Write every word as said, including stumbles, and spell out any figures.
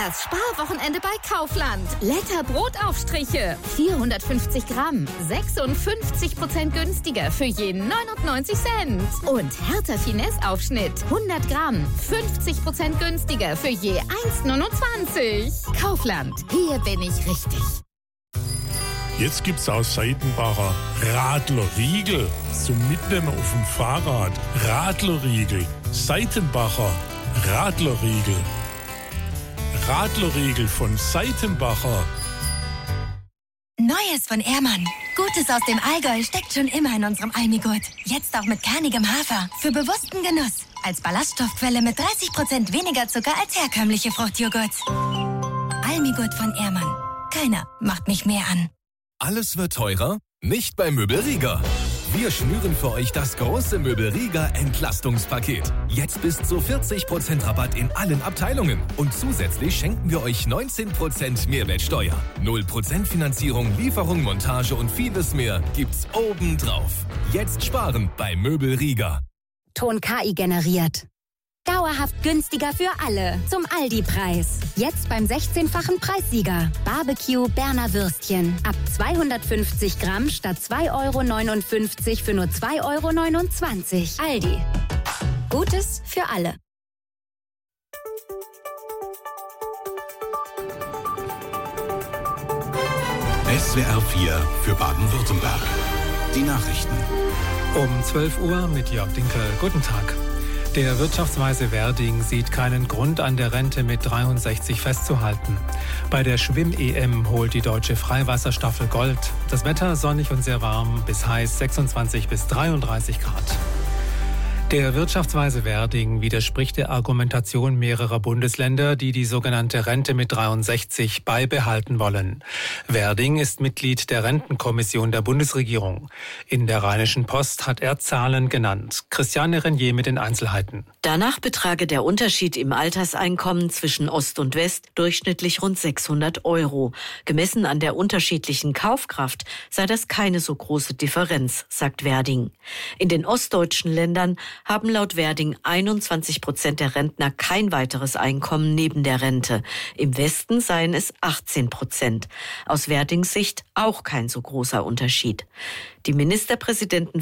Das Sparwochenende bei Kaufland. Lecker Brotaufstriche. vierhundertfünfzig Gramm. sechsundfünfzig Prozent günstiger für je neunundneunzig Cent. Und Hertha Finesse Aufschnitt. hundert Gramm. fünfzig Prozent günstiger für je eins neunundzwanzig. Kaufland. Hier bin ich richtig. Jetzt gibt's aus Seitenbacher Radlerriegel zum Mitnehmen auf dem Fahrrad. Radlerriegel. Seitenbacher Radlerriegel. Radlerriegel von Seitenbacher. Neues von Ehrmann. Gutes aus dem Allgäu steckt schon immer in unserem Almigurt. Jetzt auch mit kernigem Hafer. Für bewussten Genuss. Als Ballaststoffquelle mit dreißig Prozent weniger Zucker als herkömmliche Fruchtjoghurts. Almigurt von Ehrmann. Keiner macht mich mehr an. Alles wird teurer? Nicht bei Möbel Rieger. Wir schnüren für euch das große Möbel Rieger Entlastungspaket. Jetzt bis zu vierzig Prozent Rabatt in allen Abteilungen. Und zusätzlich schenken wir euch neunzehn Prozent Mehrwertsteuer. null Prozent Finanzierung, Lieferung, Montage und vieles mehr gibt's obendrauf. Jetzt sparen bei Möbel Rieger. Ton K I generiert. Dauerhaft günstiger für alle. Zum Aldi-Preis. Jetzt beim sechzehnfachen Preissieger. Barbecue Berner Würstchen. Ab zweihundertfünfzig Gramm statt zwei Euro neunundfünfzig für nur zwei Euro neunundzwanzig. Aldi. Gutes für alle. S W R vier für Baden-Württemberg. Die Nachrichten. Um zwölf Uhr mit Jörg Dinkel. Guten Tag. Der Wirtschaftsweise Werding sieht keinen Grund, an der Rente mit dreiundsechzig festzuhalten. Bei der Schwimm-E M holt die deutsche Freiwasserstaffel Gold. Das Wetter sonnig und sehr warm, bis heiß sechsundzwanzig bis dreiunddreißig Grad. Der Wirtschaftsweise Werding widerspricht der Argumentation mehrerer Bundesländer, die die sogenannte Rente mit dreiundsechzig beibehalten wollen. Werding ist Mitglied der Rentenkommission der Bundesregierung. In der Rheinischen Post hat er Zahlen genannt. Christiane Renier mit den Einzelheiten. Danach betrage der Unterschied im Alterseinkommen zwischen Ost und West durchschnittlich rund sechshundert Euro. Gemessen an der unterschiedlichen Kaufkraft sei das keine so große Differenz, sagt Werding. In den ostdeutschen Ländern haben laut Werding einundzwanzig Prozent der Rentner kein weiteres Einkommen neben der Rente. Im Westen seien es achtzehn Prozent. Aus Werdings Sicht auch kein so großer Unterschied. Die Ministerpräsidenten